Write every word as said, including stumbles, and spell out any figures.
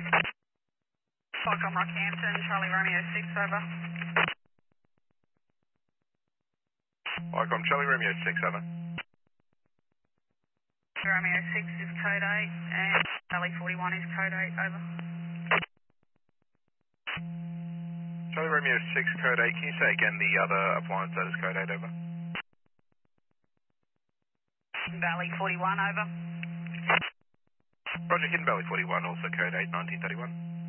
Foxcom Rockhampton, Charlie Romeo six, over. Foxcom Charlie Romeo six, over. Romeo six is code eight, and Charlie forty-one is code eight, over. Charlie Romeo six, code eight. Can you say again the other appliance that is code eight, over? Valley forty-one, over. Roger, Hidden Valley forty-one, also code eight, nineteen thirty-one.